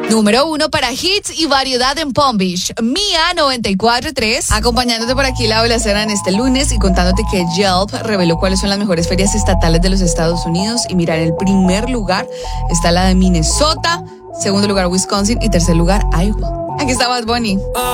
Número 1 para hits y variedad en Palm Beach. Mía 94.3. Acompañándote por aquí, Laura Cera, en este lunes y contándote que Yelp reveló cuáles son las mejores ferias estatales de los Estados Unidos. Y mira, en el primer lugar está la de Minnesota, segundo lugar Wisconsin y tercer lugar Iowa. Aquí está Bad Bunny.